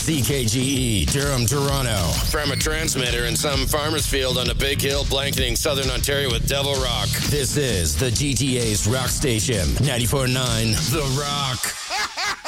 CKGE, Durham, Toronto. From a transmitter in some farmer's field on a big hill blanketing southern Ontario with Devil Rock. This is the GTA's rock station, 94.9 The Rock.